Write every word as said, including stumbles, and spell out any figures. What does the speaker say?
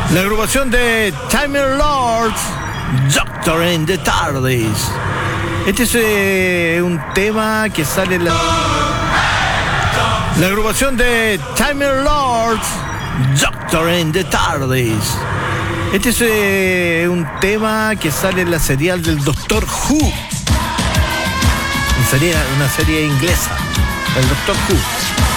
La agrupación de Time Lords, Doctor in the TARDIS. Este es eh, un tema que sale en la... La agrupación de Time Lords, Doctor in the TARDIS. Este es eh, un tema que sale en la serial del Doctor Who. Sería una serie inglesa, el Doctor Who.